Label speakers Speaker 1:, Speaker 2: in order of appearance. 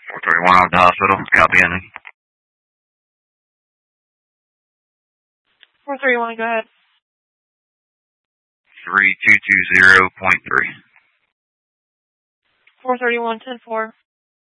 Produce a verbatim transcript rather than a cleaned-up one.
Speaker 1: four thirty-one out of the hospital. Copy in.
Speaker 2: four thirty-one, go ahead.
Speaker 1: three two two zero point three.
Speaker 2: four thirty-one, ten four.